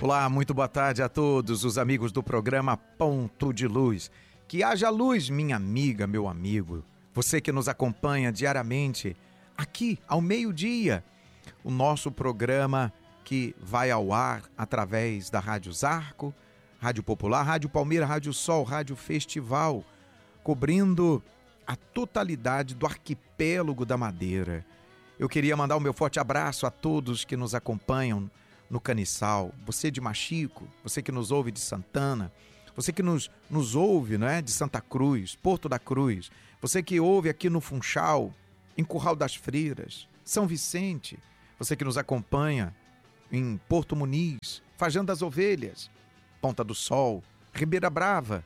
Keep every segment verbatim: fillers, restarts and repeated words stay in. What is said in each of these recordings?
Olá, muito boa tarde a todos os amigos do programa Ponto de Luz. Que haja luz, minha amiga, meu amigo. Você que nos acompanha diariamente aqui ao meio-dia. O nosso programa que vai ao ar através da Rádio Zarco, Rádio Popular, Rádio Palmeira, Rádio Sol, Rádio Festival, cobrindo a totalidade do arquipélago da Madeira. Eu queria mandar o meu forte abraço a todos que nos acompanham no Caniçal, você de Machico, você que nos ouve de Santana, você que nos, nos ouve, não é, de Santa Cruz, Porto da Cruz, você que ouve aqui no Funchal, em Curral das Freiras, São Vicente, você que nos acompanha em Porto Muniz, Fazenda das Ovelhas, Ponta do Sol, Ribeira Brava,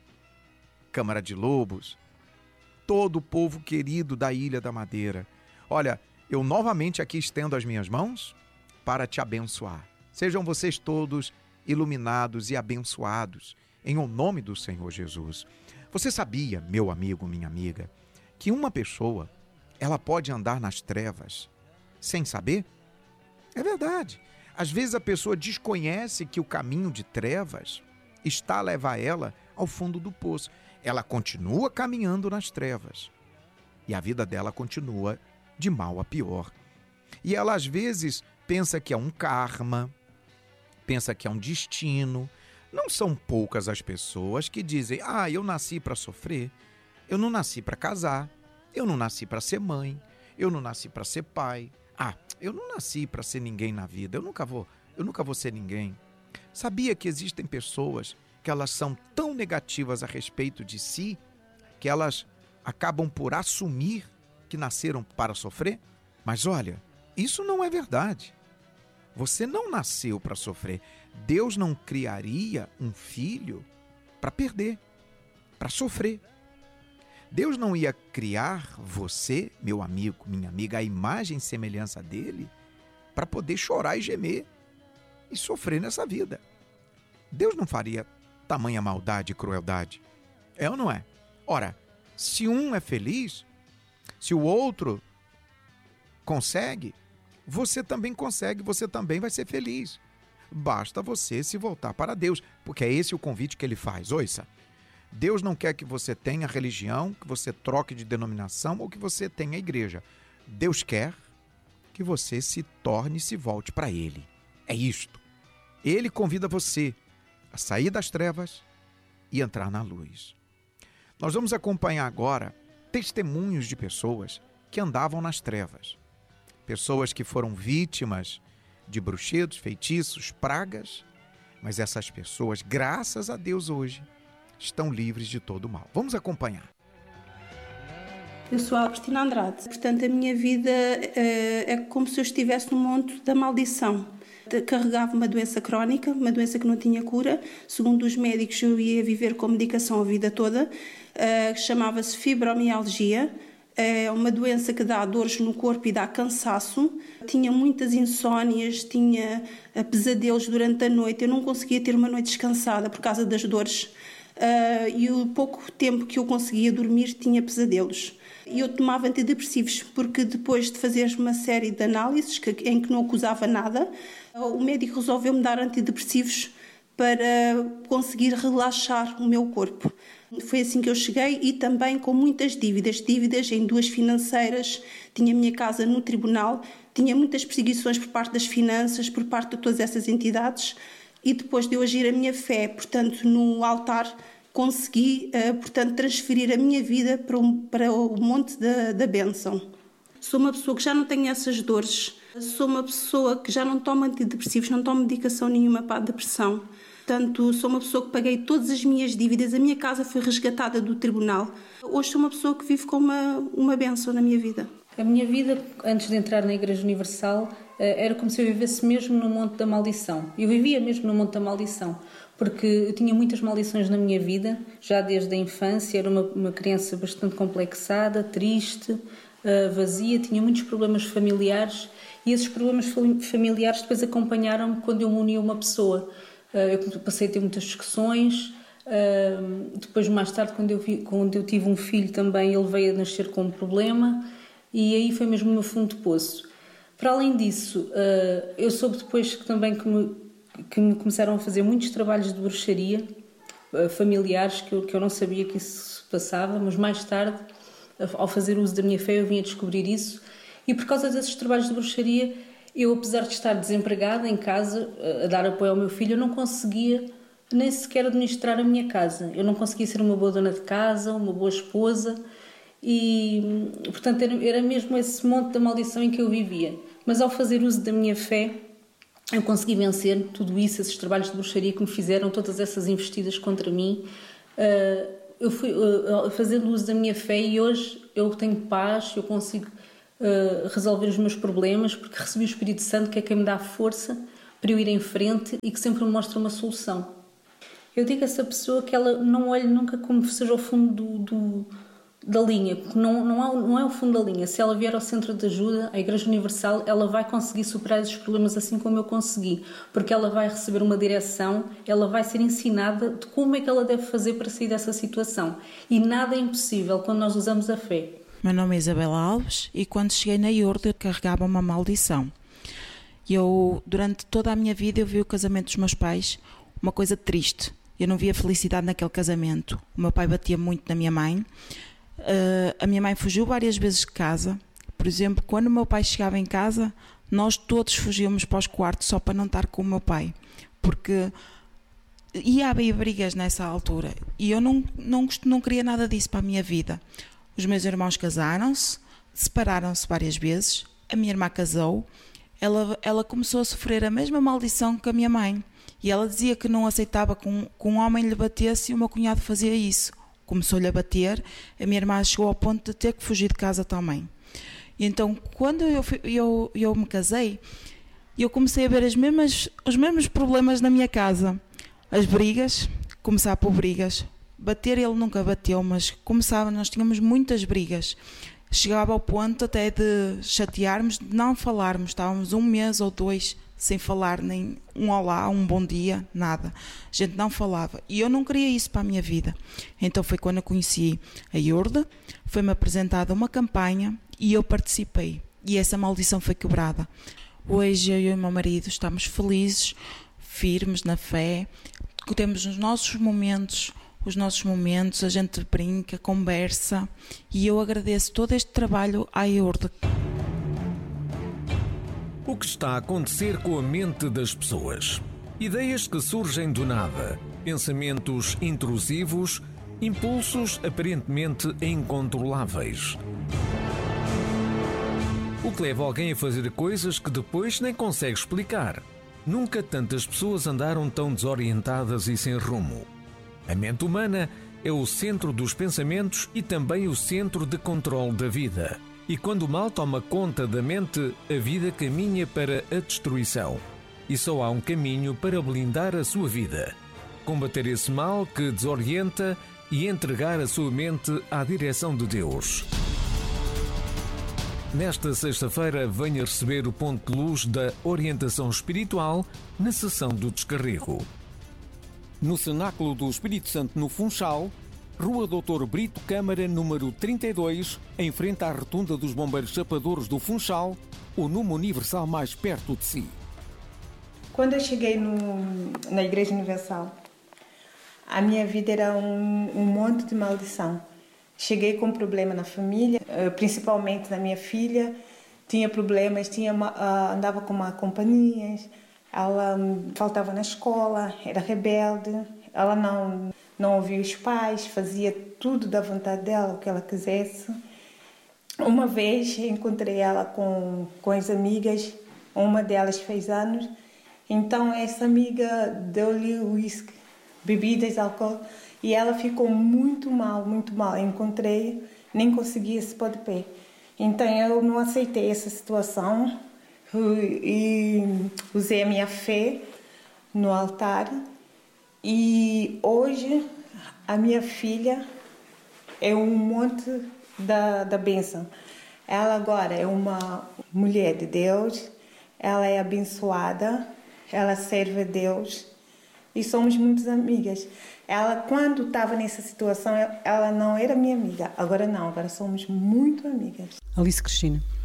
Câmara de Lobos, todo o povo querido da Ilha da Madeira. Olha, eu novamente aqui estendo as minhas mãos para te abençoar. Sejam vocês todos iluminados e abençoados em o nome do Senhor Jesus. Você sabia, meu amigo, minha amiga, que uma pessoa, ela pode andar nas trevas sem saber? É verdade. Às vezes a pessoa desconhece que o caminho de trevas está a levar ela ao fundo do poço. Ela continua caminhando nas trevas e a vida dela continua de mal a pior. E ela às vezes pensa que é um karma, pensa que é um destino. Não são poucas as pessoas que dizem: ah, eu nasci para sofrer, eu não nasci para casar, eu não nasci para ser mãe, eu não nasci para ser pai, ah, eu não nasci para ser ninguém na vida, eu nunca vou, eu nunca vou ser ninguém. Sabia que existem pessoas que elas são tão negativas a respeito de si que elas acabam por assumir que nasceram para sofrer? Mas olha, isso não é verdade. Você não nasceu para sofrer. Deus não criaria um filho para perder, para sofrer. Deus não ia criar você, meu amigo, minha amiga, a imagem e semelhança dele, para poder chorar e gemer e sofrer nessa vida. Deus não faria tamanha maldade e crueldade. É ou não é? Ora, se um é feliz, se o outro consegue, você também consegue, você também vai ser feliz. Basta você se voltar para Deus, porque é esse o convite que ele faz. Ouça, Deus não quer que você tenha religião, que você troque de denominação ou que você tenha igreja. Deus quer que você se torne e se volte para Ele. É isto. Ele convida você a sair das trevas e entrar na luz. Nós vamos acompanhar agora testemunhos de pessoas que andavam nas trevas. Pessoas que foram vítimas de bruxedos, feitiços, pragas, mas essas pessoas, graças a Deus hoje, estão livres de todo o mal. Vamos acompanhar. Eu sou a Cristina Andrade, portanto a minha vida é, é como se eu estivesse no monte da maldição. Carregava uma doença crónica, uma doença que não tinha cura. Segundo os médicos, eu ia viver com medicação a vida toda, uh, chamava-se fibromialgia. É uma doença que dá dores no corpo e dá cansaço. Tinha muitas insónias, tinha pesadelos durante a noite. Eu não conseguia ter uma noite descansada por causa das dores. Uh, e o pouco tempo que eu conseguia dormir tinha pesadelos. E eu tomava antidepressivos porque depois de fazer uma série de análises que, em que não acusava nada, o médico resolveu-me dar antidepressivos para conseguir relaxar o meu corpo. Foi assim que eu cheguei e também com muitas dívidas, dívidas em duas financeiras, tinha a minha casa no tribunal, tinha muitas perseguições por parte das finanças, por parte de todas essas entidades e depois de eu agir a minha fé, portanto, no altar, consegui, portanto, transferir a minha vida para, um, para o monte da, da bênção. Sou uma pessoa que já não tem essas dores, sou uma pessoa que já não toma antidepressivos, não toma medicação nenhuma para a depressão. Portanto, sou uma pessoa que paguei todas as minhas dívidas, a minha casa foi resgatada do tribunal. Hoje sou uma pessoa que vive com uma, uma bênção na minha vida. A minha vida, antes de entrar na Igreja Universal, era como se eu vivesse mesmo no Monte da Maldição. Eu vivia mesmo no Monte da Maldição, porque eu tinha muitas maldições na minha vida, já desde a infância, era uma, uma criança bastante complexada, triste, vazia, tinha muitos problemas familiares e esses problemas familiares depois acompanharam-me quando eu me uni a uma pessoa. Eu passei a ter muitas discussões, depois mais tarde quando eu, vi, quando eu tive um filho também ele veio a nascer com um problema e aí foi mesmo o meu fundo de poço. Para além disso, eu soube depois que também que me que me começaram a fazer muitos trabalhos de bruxaria familiares que eu, que eu não sabia que isso se passava, mas mais tarde, ao fazer uso da minha fé, eu vim a descobrir isso. E por causa desses trabalhos de bruxaria, eu, apesar de estar desempregada em casa, a dar apoio ao meu filho, eu não conseguia nem sequer administrar a minha casa. Eu não conseguia ser uma boa dona de casa, uma boa esposa, e, portanto, era, era mesmo esse monte da maldição em que eu vivia. Mas ao fazer uso da minha fé, eu consegui vencer tudo isso, esses trabalhos de bruxaria que me fizeram, todas essas investidas contra mim. Eu fui fazendo uso da minha fé e hoje eu tenho paz, eu consigo resolver os meus problemas, porque recebi o Espírito Santo, que é quem me dá força para eu ir em frente e que sempre me mostra uma solução. Eu digo a essa pessoa que ela não olhe nunca como seja o fundo do, do, da linha, porque não, não, há, não é o fundo da linha. Se ela vier ao centro de ajuda, a Igreja Universal, ela vai conseguir superar esses problemas assim como eu consegui, porque ela vai receber uma direção, ela vai ser ensinada de como é que ela deve fazer para sair dessa situação. E nada é impossível quando nós usamos a fé. Meu nome é Isabela Alves e quando cheguei na Iorda carregava uma maldição. Eu, durante toda a minha vida, eu vi o casamento dos meus pais uma coisa triste. Eu não via felicidade naquele casamento. O meu pai batia muito na minha mãe. Uh, a minha mãe fugiu várias vezes de casa. Por exemplo, quando o meu pai chegava em casa, nós todos fugíamos para os quartos só para não estar com o meu pai. Porque ia haver brigas nessa altura. E eu não, não, não queria nada disso para a minha vida. Os meus irmãos casaram-se, separaram-se várias vezes. A minha irmã casou. Ela, ela começou a sofrer a mesma maldição que a minha mãe. E ela dizia que não aceitava que um, que um homem lhe batesse e o meu cunhado fazia isso. Começou-lhe a bater, a minha irmã chegou ao ponto de ter que fugir de casa também. E então, quando eu, eu, eu me casei, eu comecei a ver as mesmas, os mesmos problemas na minha casa. As brigas, começar por brigas. Bater ele nunca bateu, mas começava, nós tínhamos muitas brigas. Chegava ao ponto até de chatearmos, de não falarmos. Estávamos um mês ou dois sem falar nem um olá, um bom dia, nada. A gente não falava. E eu não queria isso para a minha vida. Então foi quando eu conheci a Iorda, foi-me apresentada uma campanha e eu participei. E essa maldição foi quebrada. Hoje eu e o meu marido estamos felizes, firmes na fé, temos os nossos momentos, os nossos momentos, a gente brinca, conversa e eu agradeço todo este trabalho à Iorda. O que está a acontecer com a mente das pessoas? Ideias que surgem do nada, pensamentos intrusivos, impulsos aparentemente incontroláveis. O que leva alguém a fazer coisas que depois nem consegue explicar. Nunca tantas pessoas andaram tão desorientadas e sem rumo. A mente humana é o centro dos pensamentos e também o centro de controle da vida. E quando o mal toma conta da mente, a vida caminha para a destruição. E só há um caminho para blindar a sua vida. Combater esse mal que desorienta e entregar a sua mente à direção de Deus. Nesta sexta-feira, venha receber o ponto de luz da orientação espiritual na sessão do descarrego. No Cenáculo do Espírito Santo, no Funchal, Rua doutor Brito Câmara, número trinta e dois, em frente à Rotunda dos Bombeiros Chapadores do Funchal, o número universal mais perto de si. Quando eu cheguei no, na Igreja Universal, a minha vida era um, um monte de maldição. Cheguei com problema na família, principalmente na minha filha. Tinha problemas, tinha uma, andava com uma companhias, ela faltava na escola, era rebelde, ela não... não ouvia os pais, fazia tudo da vontade dela, o que ela quisesse. Uma vez encontrei ela com, com as amigas, uma delas fez anos, então essa amiga deu-lhe uísque, bebidas, álcool, e ela ficou muito mal, muito mal. Encontrei, nem conseguia se pôr de pé. Então eu não aceitei essa situação e usei a minha fé no altar. E hoje a minha filha é um monte da, da bênção. Ela agora é uma mulher de Deus, ela é abençoada, ela serve a Deus e somos muitas amigas. Ela, quando estava nessa situação, ela não era minha amiga, agora não, agora somos muito amigas. Alice Cristina.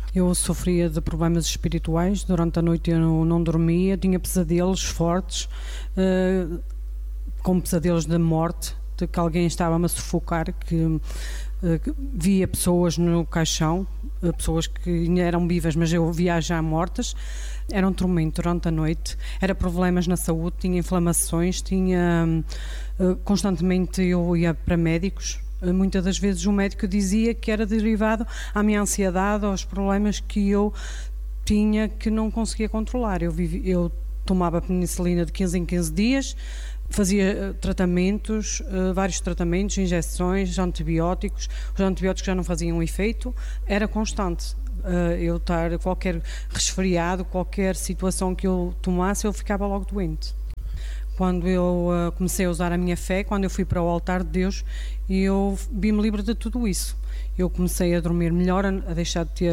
Eu sofria de problemas espirituais, durante a noite eu não dormia, tinha pesadelos fortes, uh, com pesadelos de morte, de que alguém estava-me a sufocar, que, uh, que via pessoas no caixão, uh, pessoas que ainda eram vivas, mas eu via já mortas. Era um tormento durante a noite, era problemas na saúde, tinha inflamações, tinha uh, constantemente eu ia para médicos. Muitas das vezes o médico dizia que era derivado à minha ansiedade, aos problemas que eu tinha que não conseguia controlar. Eu, vivi, eu tomava penicilina de quinze em quinze dias, fazia tratamentos, vários tratamentos, injeções, antibióticos. Os antibióticos já não faziam efeito, era constante. Eu estar qualquer resfriado, qualquer situação que eu tomasse, eu ficava logo doente. Quando eu uh, comecei a usar a minha fé, quando eu fui para o altar de Deus, eu vi-me livre de tudo isso. Eu comecei a dormir melhor, a deixar de ter